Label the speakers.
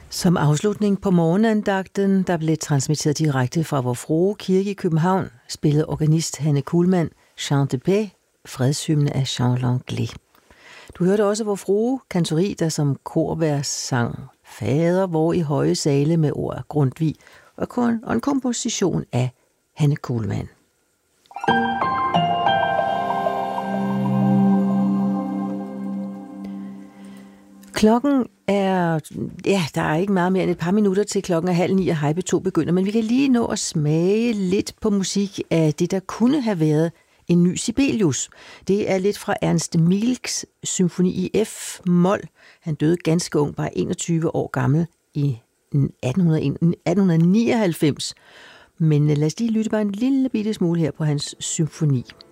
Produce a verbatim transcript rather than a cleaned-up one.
Speaker 1: Som afslutning på morgenandagten, der blev transmitteret direkte fra Vor Frue Kirke i København, spillede organist Hanne Kuhlmann Chant de Paix, fredshymne af Jean Langlais. Du hørte også Vor Frue Kantori, der som korvers sang Fader vor i høje sale med ord af Grundtvig og en komposition af Hanne Kuhlmann. Klokken er, ja, der er ikke meget mere end et par minutter til klokken er halv ni, og Hej P to begynder, men vi kan lige nå at smage lidt på musik af det, der kunne have været en ny Sibelius. Det er lidt fra Ernst Mielcks symfoni i F-mol. Han døde ganske ung, bare enogtyve år gammel i atten nioghalvfems. Men lad os lige lytte bare en lille bitte smule her på hans symfoni.